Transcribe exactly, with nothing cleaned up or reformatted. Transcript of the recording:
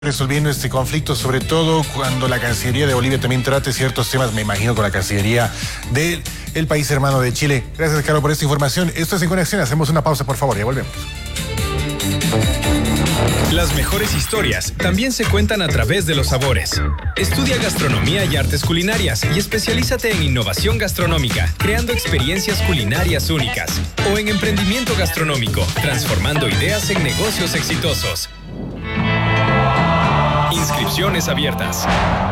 resolviendo este conflicto, sobre todo cuando la Cancillería de Bolivia también trate ciertos temas, me imagino, con la Cancillería del el país hermano de Chile. Gracias, Carlos, por esta información. Esto es En Conexión. Hacemos una pausa, por favor, ya volvemos. Las mejores historias también se cuentan a través de los sabores. Estudia gastronomía y artes culinarias y especialízate en innovación gastronómica, creando experiencias culinarias únicas. O en emprendimiento gastronómico, transformando ideas en negocios exitosos. Inscripciones abiertas.